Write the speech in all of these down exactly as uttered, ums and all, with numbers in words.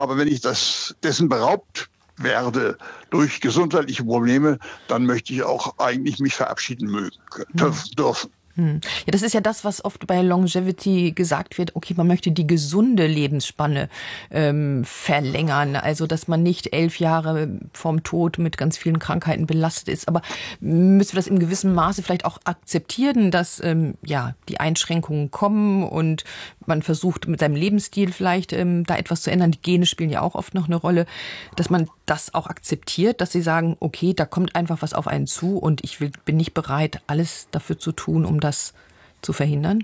Aber wenn ich das dessen beraubt werde durch gesundheitliche Probleme, dann möchte ich auch eigentlich mich verabschieden mögen, dürfen. Ja, das ist ja das, was oft bei Longevity gesagt wird. Okay, man möchte die gesunde Lebensspanne ähm, verlängern. Also, dass man nicht elf Jahre vorm Tod mit ganz vielen Krankheiten belastet ist. Aber müssen wir das in gewissem Maße vielleicht auch akzeptieren, dass ähm, ja die Einschränkungen kommen und man versucht mit seinem Lebensstil vielleicht ähm, da etwas zu ändern. Die Gene spielen ja auch oft noch eine Rolle, dass man das auch akzeptiert, dass sie sagen, okay, da kommt einfach was auf einen zu und ich will, bin nicht bereit, alles dafür zu tun, um das zu verhindern?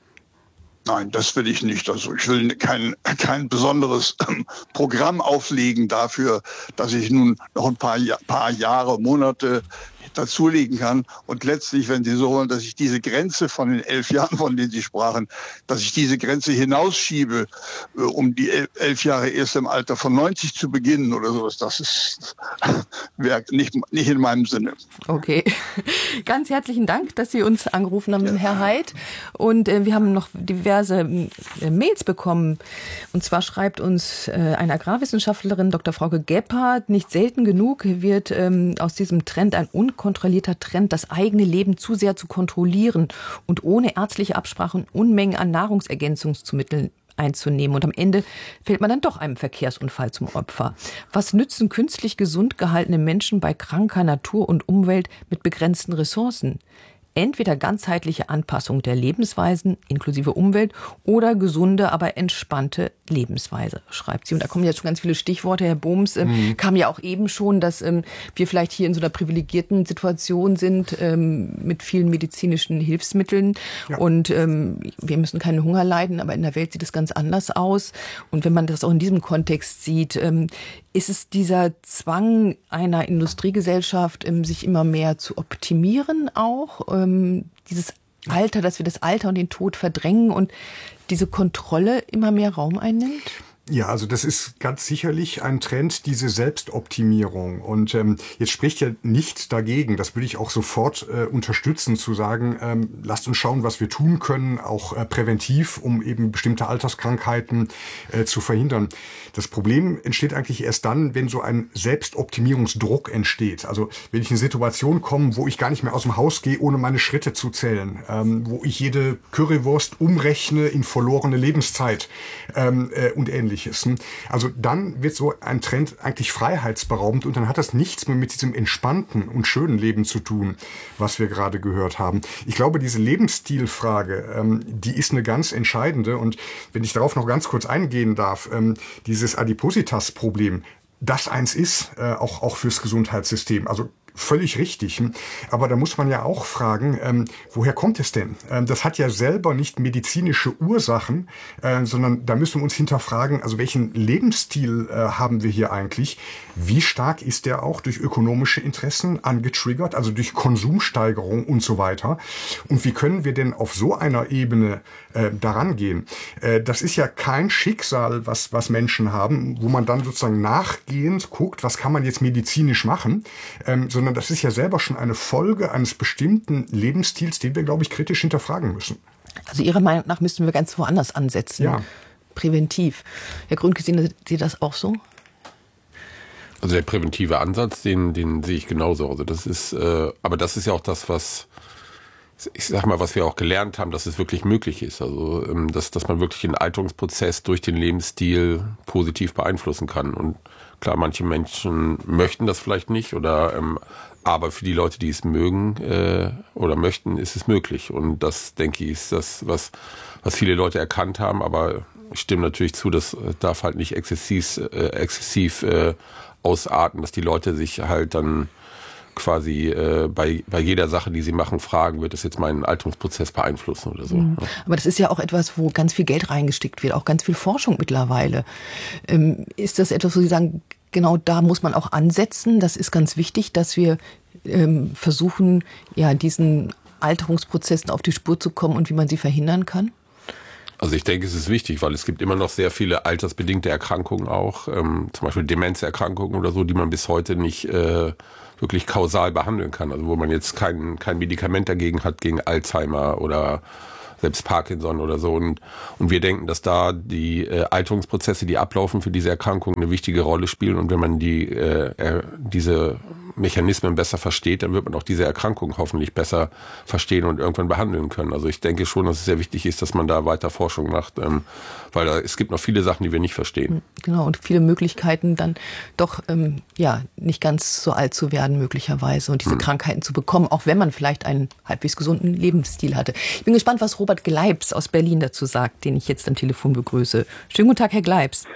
Nein, das will ich nicht. Also ich will kein, kein besonderes Programm auflegen dafür, dass ich nun noch ein paar, paar Jahre, Monate dazulegen kann. Und letztlich, wenn Sie so wollen, dass ich diese Grenze von den elf Jahren, von denen Sie sprachen, dass ich diese Grenze hinausschiebe, um die elf Jahre erst im Alter von neunzig zu beginnen oder sowas, das ist wäre nicht, nicht in meinem Sinne. Okay. Ganz herzlichen Dank, dass Sie uns angerufen haben, ja. Herr Haidt. Und äh, wir haben noch diverse äh, Mails bekommen. Und zwar schreibt uns äh, eine Agrarwissenschaftlerin, Doktor Frauke Gebhardt, nicht selten genug wird ähm, aus diesem Trend ein unkontrollierter Trend, das eigene Leben zu sehr zu kontrollieren und ohne ärztliche Absprache Unmengen an Nahrungsergänzungsmitteln einzunehmen. Und am Ende fällt man dann doch einem Verkehrsunfall zum Opfer. Was nützen künstlich gesund gehaltene Menschen bei kranker Natur und Umwelt mit begrenzten Ressourcen? Entweder ganzheitliche Anpassung der Lebensweisen inklusive Umwelt oder gesunde, aber entspannte Lebensweise, schreibt sie. Und da kommen jetzt schon ganz viele Stichworte. Herr Bohms, ähm, mhm. kam ja auch eben schon, dass ähm, wir vielleicht hier in so einer privilegierten Situation sind ähm, mit vielen medizinischen Hilfsmitteln. Ja. Und ähm, wir müssen keinen Hunger leiden, aber in der Welt sieht es ganz anders aus. Und wenn man das auch in diesem Kontext sieht, ähm, ist es dieser Zwang einer Industriegesellschaft, ähm, sich immer mehr zu optimieren auch? Ähm, dieses Alter, dass wir das Alter und den Tod verdrängen und diese Kontrolle immer mehr Raum einnimmt? Ja, also das ist ganz sicherlich ein Trend, diese Selbstoptimierung. Und ähm, jetzt spricht ja nichts dagegen, das würde ich auch sofort äh, unterstützen, zu sagen, ähm, lasst uns schauen, was wir tun können, auch äh, präventiv, um eben bestimmte Alterskrankheiten äh, zu verhindern. Das Problem entsteht eigentlich erst dann, wenn so ein Selbstoptimierungsdruck entsteht. Also wenn ich in eine Situation komme, wo ich gar nicht mehr aus dem Haus gehe, ohne meine Schritte zu zählen, ähm, wo ich jede Currywurst umrechne in verlorene Lebenszeit ähm, äh, und ähnliches. Also dann wird so ein Trend eigentlich freiheitsberaubend und dann hat das nichts mehr mit diesem entspannten und schönen Leben zu tun, was wir gerade gehört haben. Ich glaube, diese Lebensstilfrage, ähm, die ist eine ganz entscheidende und wenn ich darauf noch ganz kurz eingehen darf, ähm, dieses Adipositas-Problem, das eins ist, äh, auch, auch fürs Gesundheitssystem. Also völlig richtig. Aber da muss man ja auch fragen, ähm, woher kommt es denn? Ähm, das hat ja selber nicht medizinische Ursachen, äh, sondern da müssen wir uns hinterfragen, also welchen Lebensstil äh, haben wir hier eigentlich? Wie stark ist der auch durch ökonomische Interessen angetriggert, also durch Konsumsteigerung und so weiter? Und wie können wir denn auf so einer Ebene äh, daran gehen? Äh, das ist ja kein Schicksal, was, was Menschen haben, wo man dann sozusagen nachgehend guckt, was kann man jetzt medizinisch machen, ähm, sondern das ist ja selber schon eine Folge eines bestimmten Lebensstils, den wir, glaube ich, kritisch hinterfragen müssen. Also Ihrer Meinung nach müssten wir ganz woanders ansetzen, ja. Präventiv. Herr Gründke, sehen Sie das auch so? Also der präventive Ansatz, den, den sehe ich genauso. Also das ist, äh, aber das ist ja auch das, was ich sag mal, was wir auch gelernt haben, dass es wirklich möglich ist. Also ähm, dass, dass man wirklich den Alterungsprozess durch den Lebensstil positiv beeinflussen kann. Und klar, manche Menschen möchten das vielleicht nicht, oder ähm, aber für die Leute, die es mögen äh, oder möchten, ist es möglich. Und das, denke ich, ist das, was, was viele Leute erkannt haben. Aber ich stimme natürlich zu, das darf halt nicht exzessiv, äh, exzessiv äh, ausarten, dass die Leute sich halt dann quasi äh, bei, bei jeder Sache, die sie machen, fragen, wird das jetzt meinen Alterungsprozess beeinflussen oder so. Mhm. Aber das ist ja auch etwas, wo ganz viel Geld reingesteckt wird, auch ganz viel Forschung mittlerweile. Ähm, ist das etwas, wo Sie sagen, genau da muss man auch ansetzen? Das ist ganz wichtig, dass wir ähm, versuchen, ja, diesen Alterungsprozessen auf die Spur zu kommen und wie man sie verhindern kann? Also ich denke, es ist wichtig, weil es gibt immer noch sehr viele altersbedingte Erkrankungen auch, ähm, zum Beispiel Demenzerkrankungen oder so, die man bis heute nicht äh, wirklich kausal behandeln kann. Also wo man jetzt kein, kein Medikament dagegen hat, gegen Alzheimer oder selbst Parkinson oder so. Und, und wir denken, dass da die äh, Alterungsprozesse, die ablaufen für diese Erkrankung, eine wichtige Rolle spielen. Und wenn man die äh, äh, diese Mechanismen besser versteht, dann wird man auch diese Erkrankung hoffentlich besser verstehen und irgendwann behandeln können. Also ich denke schon, dass es sehr wichtig ist, dass man da weiter Forschung macht, ähm, weil da, es gibt noch viele Sachen, die wir nicht verstehen. Genau, und viele Möglichkeiten dann doch ähm, ja nicht ganz so alt zu werden möglicherweise und diese hm. Krankheiten zu bekommen, auch wenn man vielleicht einen halbwegs gesunden Lebensstil hatte. Ich bin gespannt, was Robert Gleibs aus Berlin dazu sagt, den ich jetzt am Telefon begrüße. Schönen guten Tag, Herr Gleibs.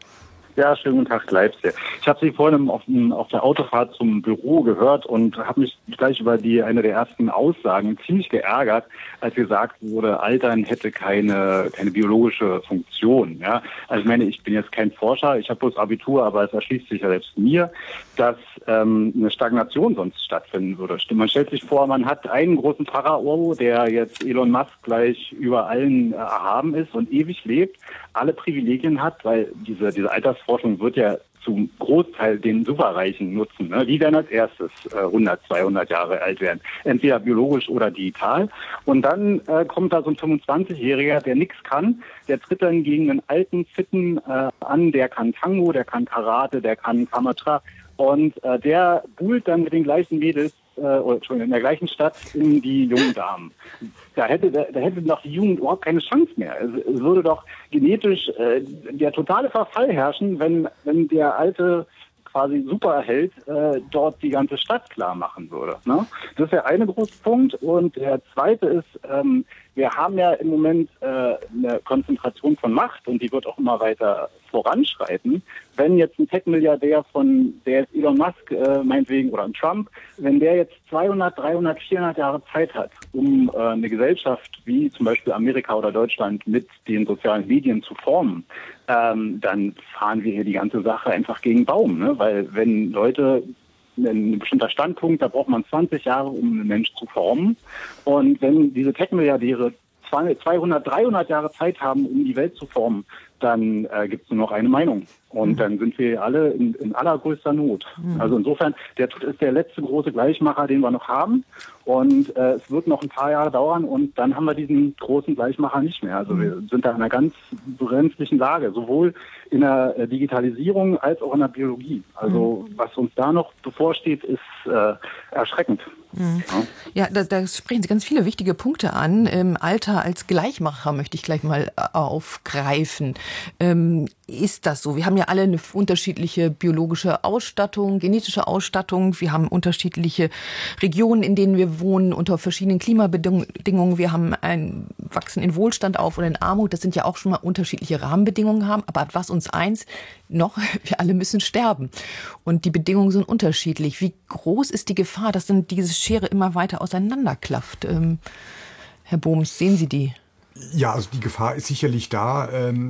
Ja, schönen guten Tag, Gleibs hier. Ich habe Sie vorhin auf, auf der Autofahrt zum Büro gehört und habe mich gleich über die eine der ersten Aussagen ziemlich geärgert, als gesagt wurde, Altern hätte keine keine biologische Funktion. Ja, also ich meine, ich bin jetzt kein Forscher, ich habe bloß Abitur, aber es erschließt sich ja selbst mir, dass ähm, eine Stagnation sonst stattfinden würde. Man stellt sich vor, man hat einen großen Pharao, der jetzt Elon Musk gleich über allen äh, erhaben ist und ewig lebt, alle Privilegien hat, weil diese diese Altersforschung wird ja zum Großteil den Superreichen nutzen. Ne? Die werden als erstes äh, hundert, zweihundert Jahre alt werden. Entweder biologisch oder digital. Und dann äh, kommt da so ein fünfundzwanzigjähriger, der nichts kann. Der tritt dann gegen einen alten, fitten äh, an, der kann Tango, der kann Karate, der kann Kamatra. Und äh, der buhlt dann mit den gleichen Mädels äh, oder Entschuldigung, in der gleichen Stadt in die jungen Damen. Da hätte, da, da hätte doch die Jugend überhaupt keine Chance mehr. Es, es würde doch genetisch äh, der totale Verfall herrschen, wenn, wenn der alte quasi Superheld äh, dort die ganze Stadt klar machen würde. Ne? Das ist der eine große Punkt. Und der zweite ist, ähm, wir haben ja im Moment äh, eine Konzentration von Macht und die wird auch immer weiter voranschreiten. Wenn jetzt ein Tech-Milliardär von, der ist Elon Musk, äh, meinetwegen, oder ein Trump, wenn der jetzt zweihundert, dreihundert, vierhundert Jahre Zeit hat, um äh, eine Gesellschaft wie zum Beispiel Amerika oder Deutschland mit den sozialen Medien zu formen, ähm, dann fahren wir hier die ganze Sache einfach gegen Baum. Ne? Weil wenn Leute ein bestimmter Standpunkt, da braucht man zwanzig Jahre, um einen Mensch zu formen. Und wenn diese Tech-Milliardäre zweihundert, dreihundert Jahre Zeit haben, um die Welt zu formen, dann äh, gibt es nur noch eine Meinung. Und mhm. dann sind wir alle in, in allergrößter Not. Mhm. Also insofern, der Tod ist der letzte große Gleichmacher, den wir noch haben. Und äh, es wird noch ein paar Jahre dauern und dann haben wir diesen großen Gleichmacher nicht mehr. Also wir sind da in einer ganz brenzlichen Lage, sowohl in der äh, Digitalisierung als auch in der Biologie. Also mhm. was uns da noch bevorsteht, ist äh, erschreckend. Mhm. Ja, da, da sprechen Sie ganz viele wichtige Punkte an. Ähm, Alter als Gleichmacher möchte ich gleich mal aufgreifen. Ähm, ist das so? Wir haben ja alle eine unterschiedliche biologische Ausstattung, genetische Ausstattung. Wir haben unterschiedliche Regionen, in denen wir wohnen, unter verschiedenen Klimabedingungen. Wir haben ein Wachsen in Wohlstand auf oder in Armut. Das sind ja auch schon mal unterschiedliche Rahmenbedingungen haben. Aber was uns eins noch, wir alle müssen sterben. Und die Bedingungen sind unterschiedlich. Wie groß ist die Gefahr, dass dann diese Schere immer weiter auseinanderklafft? Ähm, Herr Bohms, sehen Sie die? Ja, also die Gefahr ist sicherlich da.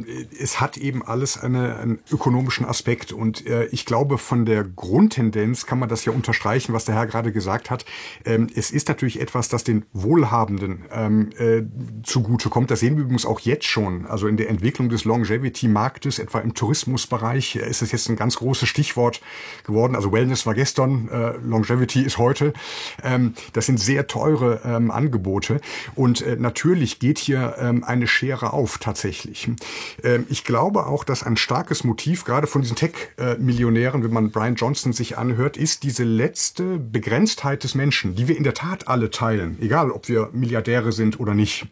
Es hat eben alles eine, einen ökonomischen Aspekt. Und ich glaube, von der Grundtendenz kann man das ja unterstreichen, was der Herr gerade gesagt hat. Es ist natürlich etwas, das den Wohlhabenden zugutekommt. Das sehen wir übrigens auch jetzt schon. Also in der Entwicklung des Longevity-Marktes, etwa im Tourismusbereich, ist es jetzt ein ganz großes Stichwort geworden. Also Wellness war gestern, Longevity ist heute. Das sind sehr teure Angebote. Und natürlich geht hier eine Schere auf, tatsächlich. Ich glaube auch, dass ein starkes Motiv, gerade von diesen Tech-Millionären, wenn man Brian Johnson sich anhört, ist diese letzte Begrenztheit des Menschen, die wir in der Tat alle teilen, egal ob wir Milliardäre sind oder nicht,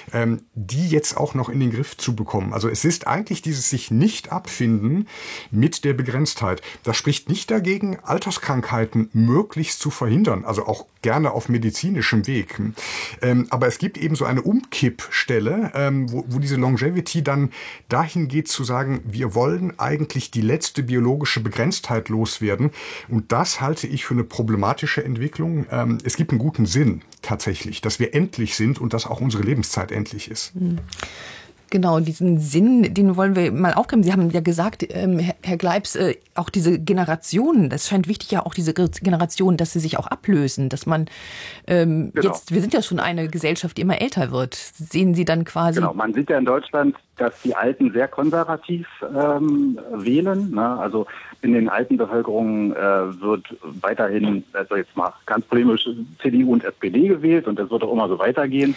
die jetzt auch noch in den Griff zu bekommen. Also es ist eigentlich dieses sich nicht abfinden mit der Begrenztheit. Das spricht nicht dagegen, Alterskrankheiten möglichst zu verhindern, also auch gerne auf medizinischem Weg. Aber es gibt eben so eine Umkippstelle, Ähm, wo, wo diese Longevity dann dahin geht zu sagen, wir wollen eigentlich die letzte biologische Begrenztheit loswerden. Und das halte ich für eine problematische Entwicklung. Ähm, es gibt einen guten Sinn tatsächlich, dass wir endlich sind und dass auch unsere Lebenszeit endlich ist. Mhm. Genau, diesen Sinn, den wollen wir mal aufgreifen. Sie haben ja gesagt, ähm, Herr Gleibs, äh, auch diese Generationen, das scheint wichtig ja auch diese Generationen, dass sie sich auch ablösen, dass man ähm, genau. jetzt, wir sind ja schon eine Gesellschaft, die immer älter wird. Sehen Sie dann quasi... Genau, man sieht ja in Deutschland dass die Alten sehr konservativ ähm, wählen. Ne? Also in den alten Bevölkerungen äh, wird weiterhin, also jetzt mal ganz polemisch, C D U und S P D gewählt und das wird auch immer so weitergehen.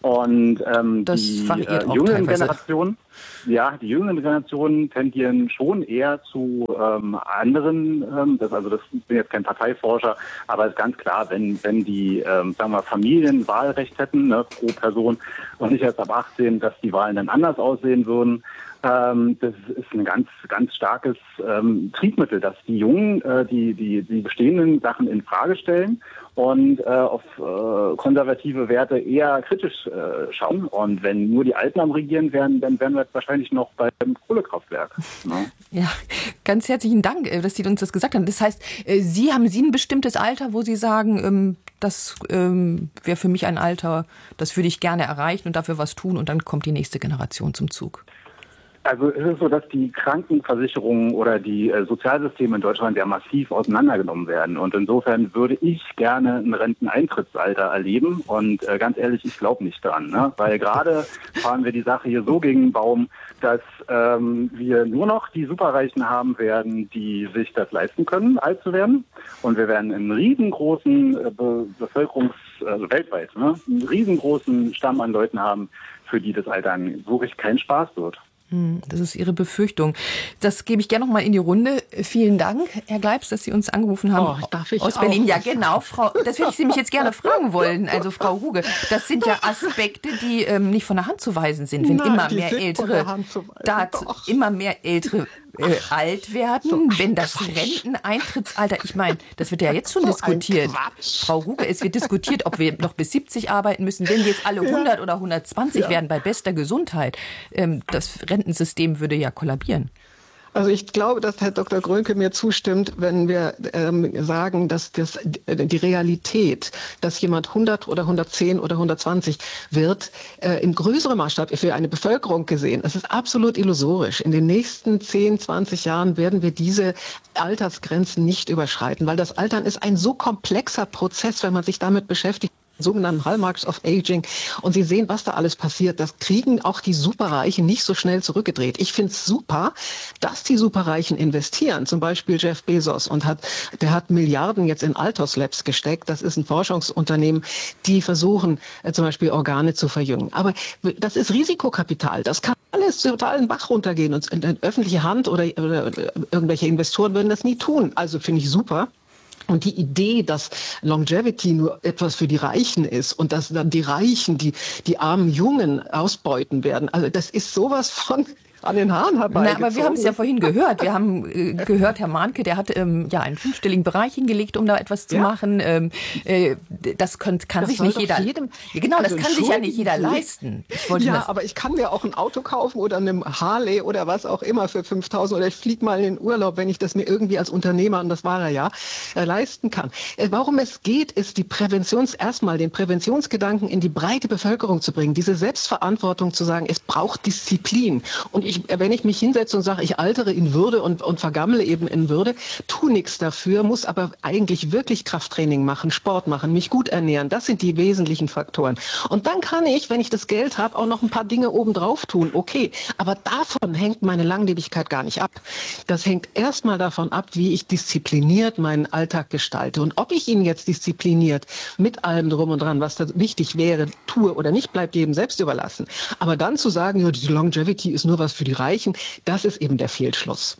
Und ähm, das die äh, jüngeren Generationen, ja, die jüngeren Generationen tendieren schon eher zu ähm, anderen. Ähm, das, also das ich bin jetzt kein Parteiforscher, aber es ist ganz klar, wenn wenn die ähm, sagen wir Familien Wahlrecht hätten, ne, pro Person und nicht erst ab achtzehn, dass die Wahlen dann anders aussehen würden. Ähm, das ist ein ganz, ganz starkes ähm, Triebmittel, dass die Jungen äh, die, die, die bestehenden Sachen in Frage stellen und äh, auf äh, konservative Werte eher kritisch äh, schauen. Und wenn nur die Alten am Regieren wären, dann wären wir jetzt wahrscheinlich noch beim Kohlekraftwerk. Ne? Ja, ganz herzlichen Dank, dass Sie uns das gesagt haben. Das heißt, Sie haben Sie ein bestimmtes Alter, wo Sie sagen, ähm, das ähm, wäre für mich ein Alter, das würde ich gerne erreichen und dafür was tun und dann kommt die nächste Generation zum Zug. Also es ist so, dass die Krankenversicherungen oder die äh, Sozialsysteme in Deutschland ja massiv auseinandergenommen werden. Und insofern würde ich gerne ein Renteneintrittsalter erleben. Und äh, ganz ehrlich, ich glaube nicht dran. Ne? Weil gerade fahren wir die Sache hier so gegen den Baum, dass ähm, wir nur noch die Superreichen haben werden, die sich das leisten können, alt zu werden. Und wir werden einen riesengroßen äh, Be- Bevölkerungs-, also weltweit, ne? einen riesengroßen Stamm an Leuten haben, für die das Altern wirklich kein Spaß wird. Das ist Ihre Befürchtung. Das gebe ich gerne noch mal in die Runde. Vielen Dank, Herr Gleibs, dass Sie uns angerufen haben. Oh, darf ich aus auch? Berlin. Ja, genau, Frau. Das würde ich Sie mich jetzt gerne fragen wollen. Also Frau Ruge, das sind ja Aspekte, die ähm, nicht von der Hand zu weisen sind, wenn Nein, immer die mehr sind ältere, von der Hand zu weisen, da doch. immer mehr ältere äh, alt werden, So wenn das Renteneintrittsalter, ich meine, das wird ja jetzt schon So ein diskutiert. Quatsch. Frau Ruge, es wird diskutiert, ob wir noch bis siebzig arbeiten müssen, wenn wir jetzt alle hundert oder hundertzwanzig Ja. werden bei bester Gesundheit. Ähm, das Rentensystem würde ja kollabieren. Also ich glaube, dass Herr Doktor Grönke mir zustimmt, wenn wir ähm, sagen, dass das, die Realität, dass jemand hundert oder hundertzehn oder hundertzwanzig wird, äh, im größeren Maßstab für eine Bevölkerung gesehen, es ist absolut illusorisch. In den nächsten zehn, zwanzig Jahren werden wir diese Altersgrenzen nicht überschreiten, weil das Altern ist ein so komplexer Prozess, wenn man sich damit beschäftigt. Sogenannten Hallmarks of Aging. Und Sie sehen, was da alles passiert. Das kriegen auch die Superreichen nicht so schnell zurückgedreht. Ich finde es super, dass die Superreichen investieren. Zum Beispiel Jeff Bezos und hat, der hat Milliarden jetzt in Altos Labs gesteckt. Das ist ein Forschungsunternehmen, die versuchen, äh, zum Beispiel Organe zu verjüngen. Aber das ist Risikokapital. Das kann alles total in den Bach runtergehen. Und in, in öffentliche Hand oder, oder irgendwelche Investoren würden das nie tun. Also finde ich super. Und die Idee, dass Longevity nur etwas für die Reichen ist und dass dann die Reichen die, die armen Jungen ausbeuten werden, also das ist sowas von an den Haaren herbeigezogen. Na, aber wir haben es ja vorhin gehört. Wir haben äh, gehört, Herr Mahnke, der hat ähm, ja einen fünfstelligen Bereich hingelegt, um da etwas zu Ja. machen. Ähm, äh, das kann, kann Das sich soll nicht doch jeder. jedem- Ja, genau, das also kann sich ja nicht jeder entschuldigen Sie. leisten. Ich wollte Ja, das, aber ich kann mir auch ein Auto kaufen oder eine Harley oder was auch immer für fünftausend oder ich fliege mal in den Urlaub, wenn ich das mir irgendwie als Unternehmer, und das war er ja, äh, leisten kann. Äh, warum es geht, ist die Präventions, erstmal den Präventionsgedanken in die breite Bevölkerung zu bringen, diese Selbstverantwortung zu sagen, es braucht Disziplin. Und ich, äh, wenn ich mich hinsetze und sage, ich altere in Würde und, und vergammle eben in Würde, tu nichts dafür, muss aber eigentlich wirklich Krafttraining machen, Sport machen, mich gut ernähren. Das sind die wesentlichen Faktoren. Und dann kann ich, wenn ich das Geld habe, auch noch ein paar Dinge obendrauf tun. Okay, aber davon hängt meine Langlebigkeit gar nicht ab. Das hängt erstmal davon ab, wie ich diszipliniert meinen Alltag gestalte. Und ob ich ihn jetzt diszipliniert mit allem drum und dran, was da wichtig wäre, tue oder nicht, bleibt jedem selbst überlassen. Aber dann zu sagen, ja, diese Longevity ist nur was für die Reichen, das ist eben der Fehlschluss.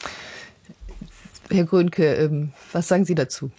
Herr Grönke, ähm, was sagen Sie dazu?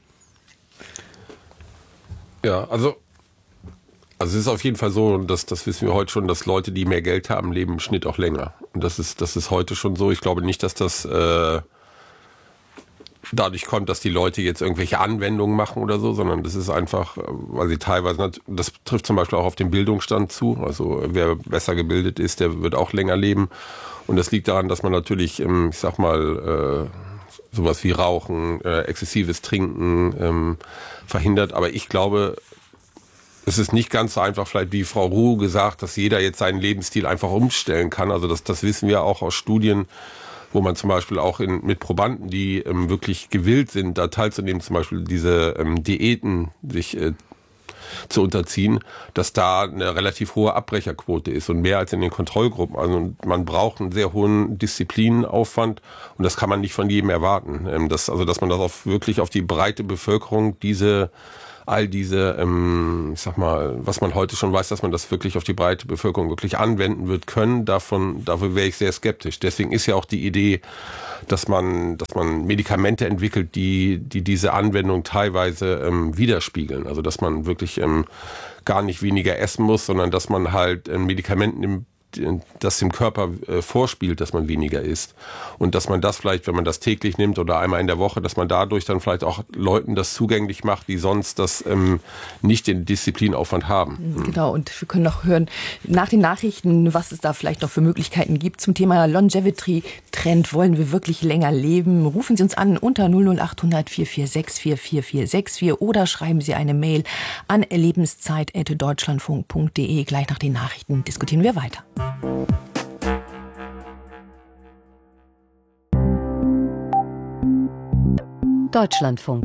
Ja, also, also es ist auf jeden Fall so, und das, das wissen wir heute schon, dass Leute, die mehr Geld haben, leben im Schnitt auch länger. Und das ist, das ist heute schon so. Ich glaube nicht, dass das äh, dadurch kommt, dass die Leute jetzt irgendwelche Anwendungen machen oder so, sondern das ist einfach, weil sie teilweise, das trifft zum Beispiel auch auf den Bildungsstand zu. Also wer besser gebildet ist, der wird auch länger leben. Und das liegt daran, dass man natürlich, ich sag mal, äh, sowas wie Rauchen, äh, exzessives Trinken ähm, verhindert. Aber ich glaube, es ist nicht ganz so einfach, vielleicht wie Frau Ruh gesagt, dass jeder jetzt seinen Lebensstil einfach umstellen kann. Also das, das wissen wir auch aus Studien, wo man zum Beispiel auch in, mit Probanden, die ähm, wirklich gewillt sind, da teilzunehmen, zum Beispiel diese ähm, Diäten sich äh, zu unterziehen, dass da eine relativ hohe Abbrecherquote ist und mehr als in den Kontrollgruppen. Also man braucht einen sehr hohen Disziplinaufwand und das kann man nicht von jedem erwarten. Das, also dass man das auf, wirklich auf die breite Bevölkerung diese all diese, ähm, ich sag mal, was man heute schon weiß, dass man das wirklich auf die breite Bevölkerung wirklich anwenden wird können, davon, dafür wäre ich sehr skeptisch. Deswegen ist ja auch die Idee, dass man, dass man Medikamente entwickelt, die, die diese Anwendung teilweise ähm, widerspiegeln. Also dass man wirklich ähm, gar nicht weniger essen muss, sondern dass man halt ein Medikament nimmt, das dem Körper äh, vorspielt, dass man weniger isst. Und dass man das vielleicht, wenn man das täglich nimmt oder einmal in der Woche, dass man dadurch dann vielleicht auch Leuten das zugänglich macht, die sonst das ähm, nicht den Disziplinaufwand haben. Genau, und wir können noch hören nach den Nachrichten, was es da vielleicht noch für Möglichkeiten gibt. Zum Thema Longevity-Trend, wollen wir wirklich länger leben? Rufen Sie uns an unter null null acht hundert vier vier sechs vier vier vier sechs vier oder schreiben Sie eine Mail an lebenszeit at deutschlandfunk punkt de. Gleich nach den Nachrichten diskutieren wir weiter. Deutschlandfunk.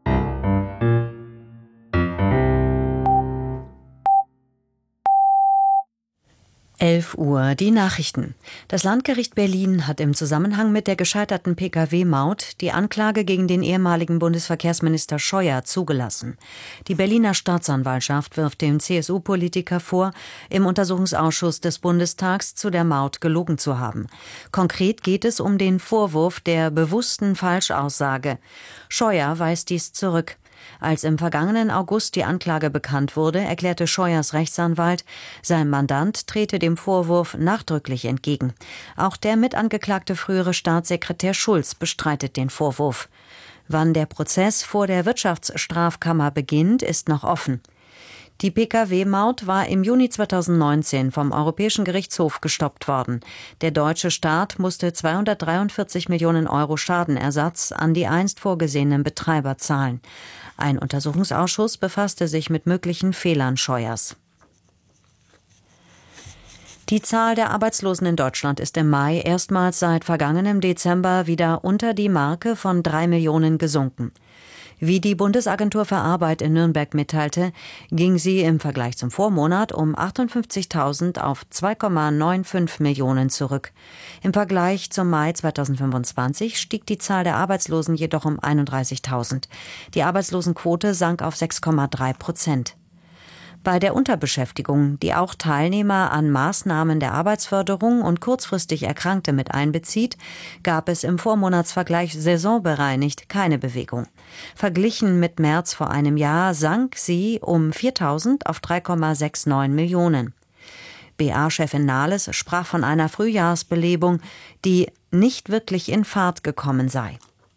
elf Uhr, die Nachrichten. Das Landgericht Berlin hat im Zusammenhang mit der gescheiterten P K W-Maut die Anklage gegen den ehemaligen Bundesverkehrsminister Scheuer zugelassen. Die Berliner Staatsanwaltschaft wirft dem C S U-Politiker vor, im Untersuchungsausschuss des Bundestags zu der Maut gelogen zu haben. Konkret geht es um den Vorwurf der bewussten Falschaussage. Scheuer weist dies zurück. Als im vergangenen August die Anklage bekannt wurde, erklärte Scheuers Rechtsanwalt, sein Mandant trete dem Vorwurf nachdrücklich entgegen. Auch der mitangeklagte frühere Staatssekretär Schulz bestreitet den Vorwurf. Wann der Prozess vor der Wirtschaftsstrafkammer beginnt, ist noch offen. Die P K W-Maut war im Juni zweitausendneunzehn vom Europäischen Gerichtshof gestoppt worden. Der deutsche Staat musste zweihundertdreiundvierzig Millionen Euro Schadenersatz an die einst vorgesehenen Betreiber zahlen. Ein Untersuchungsausschuss befasste sich mit möglichen Fehlern Scheuers. Die Zahl der Arbeitslosen in Deutschland ist im Mai erstmals seit vergangenem Dezember wieder unter die Marke von drei Millionen gesunken. Wie die Bundesagentur für Arbeit in Nürnberg mitteilte, ging sie im Vergleich zum Vormonat um achtundfünfzigtausend auf zwei Komma fünfundneunzig Millionen zurück. Im Vergleich zum Mai zweitausendfünfundzwanzig stieg die Zahl der Arbeitslosen jedoch um einunddreißigtausend. Die Arbeitslosenquote sank auf sechs Komma drei Prozent. Bei der Unterbeschäftigung, die auch Teilnehmer an Maßnahmen der Arbeitsförderung und kurzfristig Erkrankte mit einbezieht, gab es im Vormonatsvergleich saisonbereinigt keine Bewegung. Verglichen mit März vor einem Jahr sank sie um viertausend auf drei Komma neunundsechzig Millionen. B A-Chefin Nahles sprach von einer Frühjahrsbelebung, die nicht wirklich in Fahrt gekommen sei.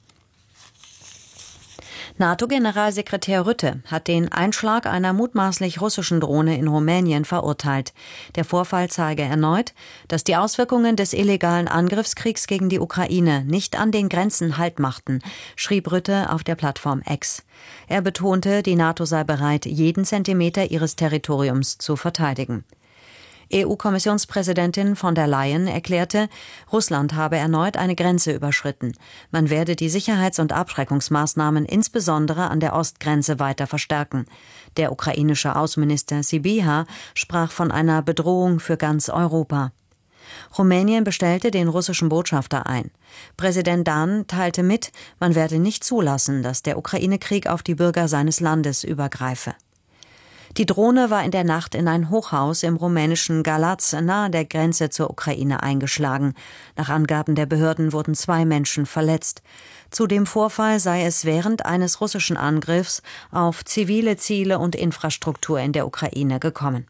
NATO-Generalsekretär Rutte hat den Einschlag einer mutmaßlich russischen Drohne in Rumänien verurteilt. Der Vorfall zeige erneut, dass die Auswirkungen des illegalen Angriffskriegs gegen die Ukraine nicht an den Grenzen Halt machten, schrieb Rutte auf der Plattform X. Er betonte, die NATO sei bereit, jeden Zentimeter ihres Territoriums zu verteidigen. E U-Kommissionspräsidentin von der Leyen erklärte, Russland habe erneut eine Grenze überschritten. Man werde die Sicherheits- und Abschreckungsmaßnahmen insbesondere an der Ostgrenze weiter verstärken. Der ukrainische Außenminister Sybiha sprach von einer Bedrohung für ganz Europa. Rumänien bestellte den russischen Botschafter ein. Präsident Dan teilte mit, man werde nicht zulassen, dass der Ukraine-Krieg auf die Bürger seines Landes übergreife. Die Drohne war in der Nacht in ein Hochhaus im rumänischen Galați nahe der Grenze zur Ukraine eingeschlagen. Nach Angaben der Behörden wurden zwei Menschen verletzt. Zu dem Vorfall sei es während eines russischen Angriffs auf zivile Ziele und Infrastruktur in der Ukraine gekommen.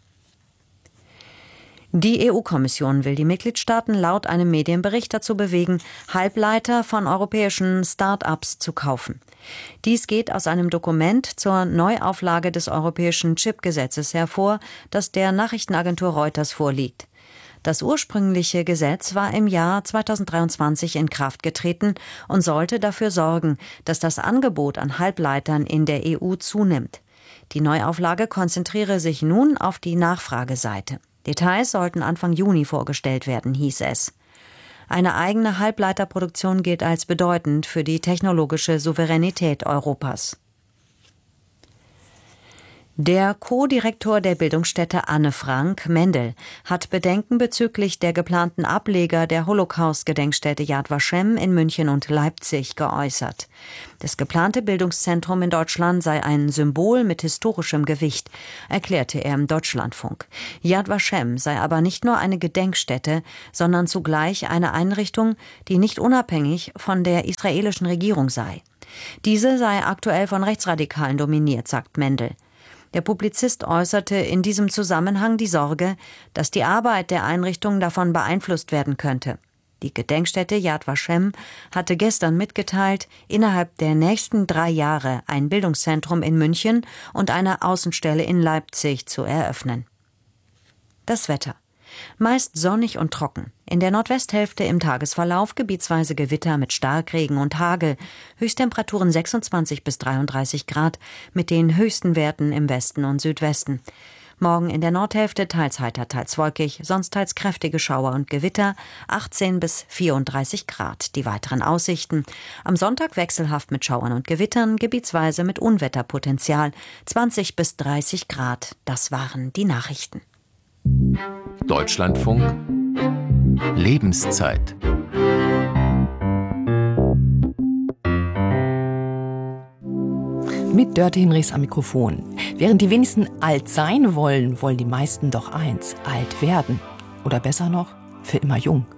Die E U-Kommission will die Mitgliedstaaten laut einem Medienbericht dazu bewegen, Halbleiter von europäischen Start-ups zu kaufen. Dies geht aus einem Dokument zur Neuauflage des europäischen Chipgesetzes hervor, das der Nachrichtenagentur Reuters vorliegt. Das ursprüngliche Gesetz war im Jahr zweitausenddreiundzwanzig in Kraft getreten und sollte dafür sorgen, dass das Angebot an Halbleitern in der E U zunimmt. Die Neuauflage konzentriere sich nun auf die Nachfrageseite. Details sollten Anfang Juni vorgestellt werden, hieß es. Eine eigene Halbleiterproduktion gilt als bedeutend für die technologische Souveränität Europas. Der Co-Direktor der Bildungsstätte Anne Frank, Mendel, hat Bedenken bezüglich der geplanten Ableger der Holocaust-Gedenkstätte Yad Vashem in München und Leipzig geäußert. Das geplante Bildungszentrum in Deutschland sei ein Symbol mit historischem Gewicht, erklärte er im Deutschlandfunk. Yad Vashem sei aber nicht nur eine Gedenkstätte, sondern zugleich eine Einrichtung, die nicht unabhängig von der israelischen Regierung sei. Diese sei aktuell von Rechtsradikalen dominiert, sagt Mendel. Der Publizist äußerte in diesem Zusammenhang die Sorge, dass die Arbeit der Einrichtung davon beeinflusst werden könnte. Die Gedenkstätte Yad Vashem hatte gestern mitgeteilt, innerhalb der nächsten drei Jahre ein Bildungszentrum in München und eine Außenstelle in Leipzig zu eröffnen. Das Wetter. Meist sonnig und trocken. In der Nordwesthälfte im Tagesverlauf gebietsweise Gewitter mit Starkregen und Hagel. Höchsttemperaturen sechsundzwanzig bis dreiunddreißig Grad mit den höchsten Werten im Westen und Südwesten. Morgen in der Nordhälfte teils heiter, teils wolkig, sonst teils kräftige Schauer und Gewitter, achtzehn bis vierunddreißig Grad. Die weiteren Aussichten. Am Sonntag wechselhaft mit Schauern und Gewittern, gebietsweise mit Unwetterpotenzial, zwanzig bis dreißig Grad. Das waren die Nachrichten. Deutschlandfunk Lebenszeit. Mit Dörte Hinrichs am Mikrofon. Während die wenigsten alt sein wollen, wollen die meisten doch eins: alt werden. Oder besser noch, für immer jung.